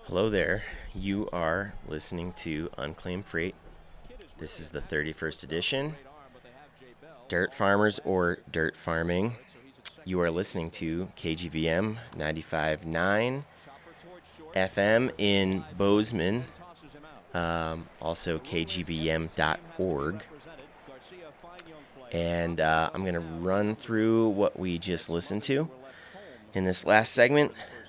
Hello there. You are listening to Unclaimed Freight. This is the 31st edition. Dirt Farmers or Dirt Farming. You are listening to KGVM 95.9 FM in Bozeman. Also kgbm.org. And I'm going to run through what we just listened to. In this last segment,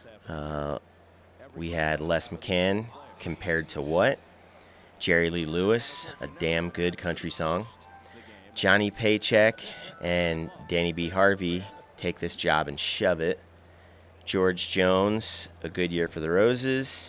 we had Les McCann, Compared to What? Jerry Lee Lewis, A Damn Good Country Song. Johnny Paycheck and Danny B. Harvey, Take This Job and Shove It. George Jones, A Good Year for the Roses.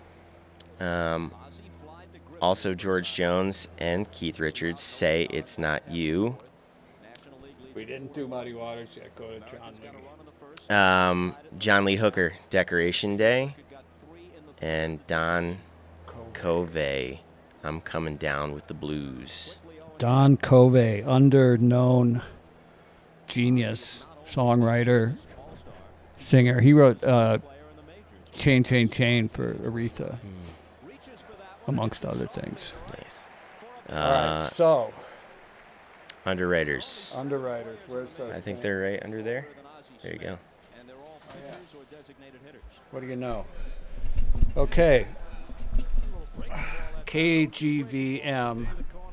Also George Jones and Keith Richards, Say It's Not You. We didn't do Muddy Waters yet. Go to John Lee. John Lee Hooker, Decoration Day. And Don Covey, I'm Coming Down with the Blues. Don Covey, under-known genius, songwriter, singer. He wrote Chain, Chain, Chain for Aretha, amongst other things. Nice. All right, so. Underwriters. Where's those? I think they're right under there. There you go. Oh, yeah. What do you know? Okay. KGVM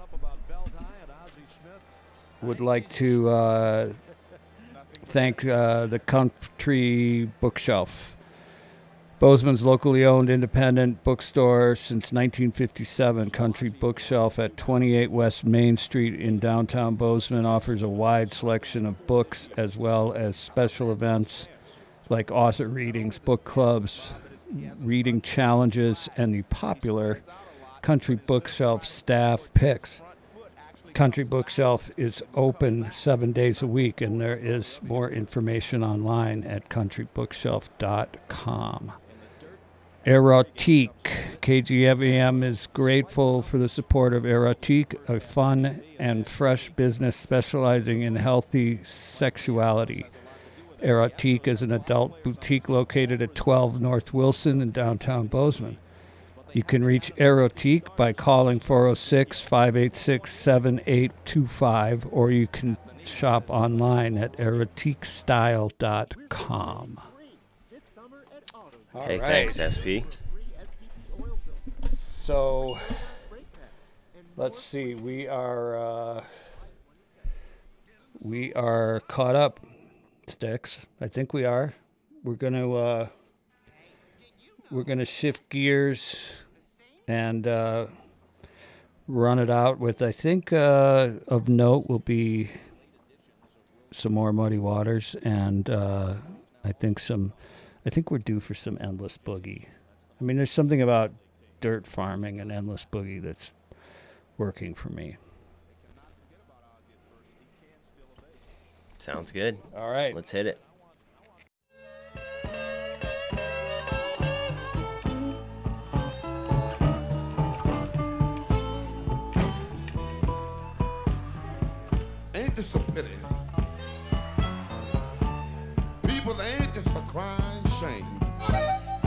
would like to thank the Country Bookshelf, Bozeman's locally owned independent bookstore since 1957. Country Bookshelf at 28 West Main Street in downtown Bozeman offers a wide selection of books as well as special events like author readings, book clubs, reading challenges, and the popular Country Bookshelf staff picks. Country Bookshelf is open 7 days a week, and there is more information online at countrybookshelf.com. Erotique. KGVM is grateful for the support of Erotique, a fun and fresh business specializing in healthy sexuality. Erotique is an adult boutique located at 12 North Wilson in downtown Bozeman. You can reach Erotique by calling 406-586-7825, or you can shop online at erotiquestyle.com. Hey, thanks, SP. So, let's see. We are caught up, Sticks. I think we are. We're gonna shift gears and run it out with, I think, of note will be some more Muddy Waters, and I think we're due for some Endless Boogie. I mean, there's something about dirt farming and Endless Boogie that's working for me. Sounds good. All right. Let's hit it. Ain't this a pity? People ain't just a crying shame.